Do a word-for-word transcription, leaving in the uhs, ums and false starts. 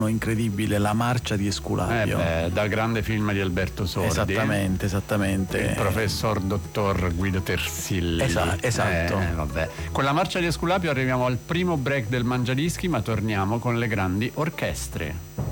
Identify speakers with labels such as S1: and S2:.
S1: incredibile, La marcia di Esculapio.
S2: Eh beh, dal grande film di Alberto Sordi.
S1: Esattamente, esattamente.
S2: Il professor dottor Guido Tersilli.
S1: Esa- esatto.
S2: Eh, vabbè. Con La marcia di Esculapio arriviamo al primo break del Mangiadischi, ma torniamo con le grandi orchestre.